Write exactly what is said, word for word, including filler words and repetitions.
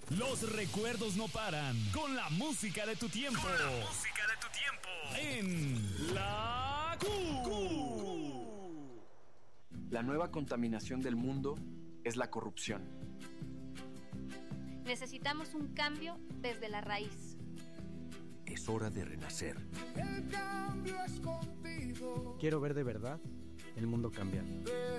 Los recuerdos no paran. Con la música de tu tiempo. Con la música de tu tiempo. En La Q. La nueva contaminación del mundo es la corrupción. Necesitamos un cambio desde la raíz. Es hora de renacer. El cambio es contigo. Quiero ver de verdad el mundo cambiar.